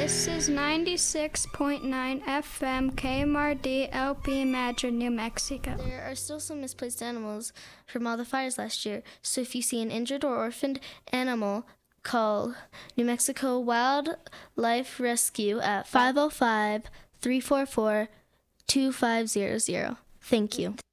This is 96.9 FM KMRD LP Madrid, New Mexico. There are still some misplaced animals from all the fires last year, so if you see an injured or orphaned animal, call New Mexico Wildlife Rescue at 505-344-2500. Thank you.